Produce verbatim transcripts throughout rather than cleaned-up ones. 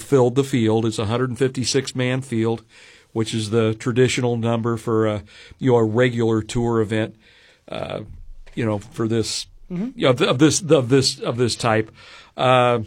filled the field. It's a one hundred fifty-six man field, which is the traditional number for a, you know, a regular tour event, uh, you know, for this, mm-hmm. you know, of this, of this, of this type. Uh,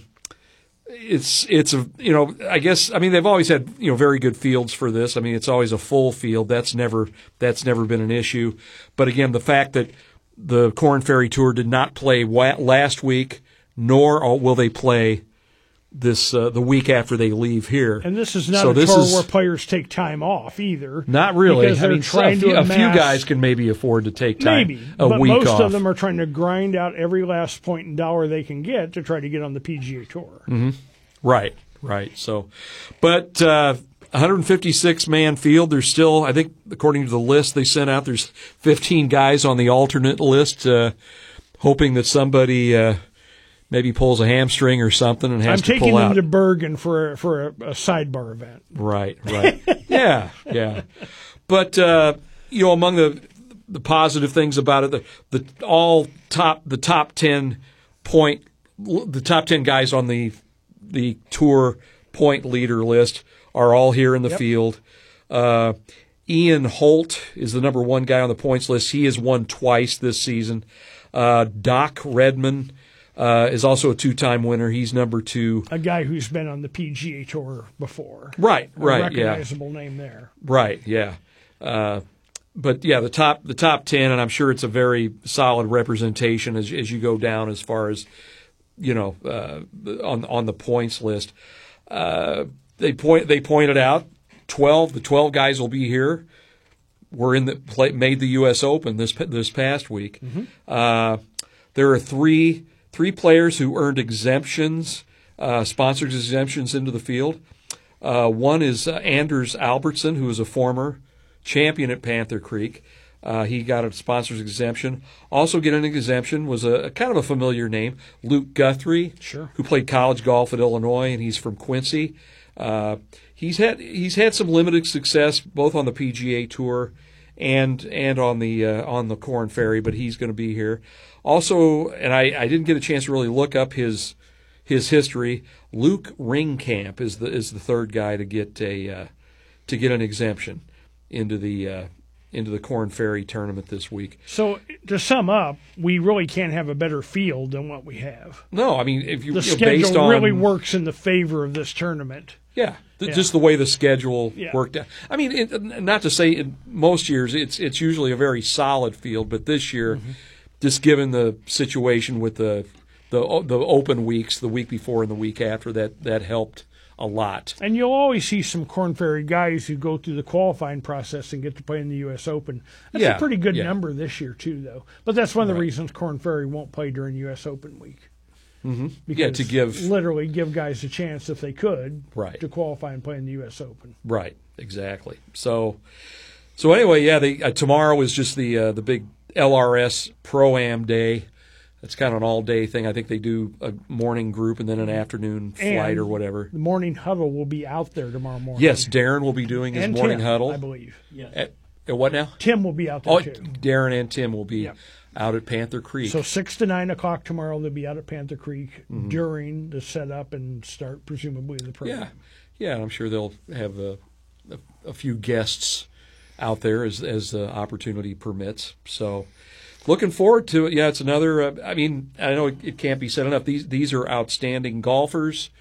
it's, it's a, you know, I guess, I mean, they've always had, you know, very good fields for this. I mean, it's always a full field. That's never, that's never been an issue. But again, the fact that the Korn Ferry Tour did not play last week, nor will they play this uh, the week after they leave here. And this is not so a this tour is, where players take time off either. Not really. Because I they're mean, trying a, few, to a few amass, guys can maybe afford to take time, maybe, a but week most off. of them are trying to grind out every last point and dollar they can get to try to get on the P G A Tour. Mm-hmm. Right, right. So, but uh, one hundred fifty-six man field. There's still, I think, according to the list they sent out, there's fifteen guys on the alternate list, uh, hoping that somebody uh, maybe pulls a hamstring or something and has I'm to pull taking out. them to Bergen for a, for a, a sidebar event. Right, right. yeah, yeah. But uh, you know, among the the positive things about it, the the all top the top ten point the top ten guys on the the tour point leader list are all here in the yep. field. Uh, Ian Holt is the number one guy on the points list. He has won twice this season. Uh, Doc Redman uh, is also a two-time winner. He's number two. A guy who's been on the P G A Tour before. Right, a right, recognizable yeah. name there. Right, yeah. Uh, but yeah, the top the top ten, and I'm sure it's a very solid representation as as you go down as far as, you know, uh, on on the points list. Uh, they point they pointed out twelve the twelve guys will be here. Were in the play, made the U S Open this this past week. Mm-hmm. Uh, there are three three players who earned exemptions, uh, sponsors exemptions into the field. Uh, one is uh, Anders Albertson, who is a former champion at Panther Creek. Uh, he got a sponsor's exemption. Also getting an exemption was a, a kind of a familiar name, Luke Guthrie, sure. who played college golf at Illinois, and he's from Quincy. Uh, he's had he's had some limited success both on the P G A Tour and and on the uh, on the Korn Ferry, but he's going to be here. Also, and I, I didn't get a chance to really look up his his history. Luke Ringkamp is the is the third guy to get a uh, to get an exemption into the uh, into the Korn Ferry tournament this week. So to sum up, we really can't have a better field than what we have. No, I mean if you the you know, schedule based on, really works in the favor of this tournament. Yeah, th- yeah. just the way the schedule yeah. worked out. I mean, it, not to say in most years it's it's usually a very solid field, but this year, mm-hmm. just given the situation with the the the open weeks, the week before and the week after, that that helped a lot. And you'll always see some Korn Ferry guys who go through the qualifying process and get to play in the U S Open. That's yeah, a pretty good yeah. number this year too, though. But that's one of the right. reasons Korn Ferry won't play during U S Open week. Mm-hmm. Because yeah, to give literally give guys a chance if they could right. to qualify and play in the U S Open. Right, exactly. So, so anyway, yeah, they, uh, tomorrow is just the uh, the big L R S Pro-Am day. It's kind of an all-day thing. I think they do a morning group and then an afternoon flight and or whatever. The morning huddle will be out there tomorrow morning. Yes, Darren will be doing his and morning Tim, huddle. I believe. Yes. At, at what now? Tim will be out there oh, too. Darren and Tim will be yep. out at Panther Creek. So six to nine o'clock tomorrow, they'll be out at Panther Creek mm-hmm. during the setup and start, presumably, the program. Yeah, yeah, and I'm sure they'll have a, a, a few guests out there as as the opportunity permits. So, looking forward to it. Yeah, it's another. Uh, I mean, I know it, it can't be said enough. These these are outstanding golfers.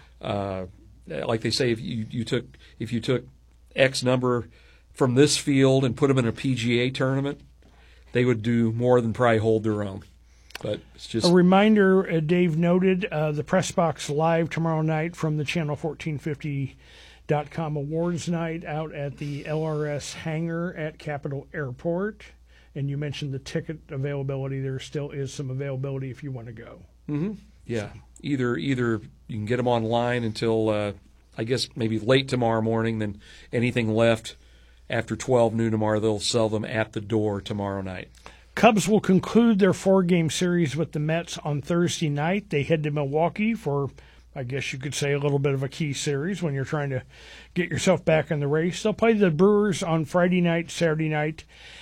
Uh, like they say, if you, you took if you took X number from this field and put them in a P G A tournament, they would do more than probably hold their own. But it's just a reminder. Uh, Dave noted uh, the press box live tomorrow night from the Channel fourteen fifty dot com awards night out at the L R S hangar at Capitol Airport. And you mentioned the ticket availability. There still is some availability if you want to go. Mm-hmm. Yeah, so. either either you can get them online until uh, I guess maybe late tomorrow morning. Then anything left after twelve noon tomorrow, they'll sell them at the door tomorrow night. Cubs will conclude their four-game series with the Mets on Thursday night. They head to Milwaukee for, I guess you could say, a little bit of a key series when you're trying to get yourself back in the race. They'll play the Brewers on Friday night, Saturday night,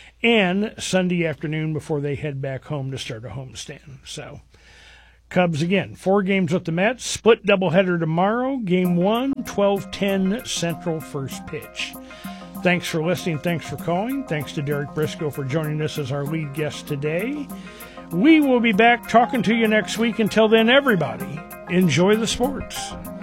and Sunday afternoon before they head back home to start a homestand. So, Cubs again, four games with the Mets, split doubleheader tomorrow. Game one, twelve ten Central first pitch. Thanks for listening. Thanks for calling. Thanks to Derek Briscoe for joining us as our lead guest today. We will be back talking to you next week. Until then, everybody, enjoy the sports.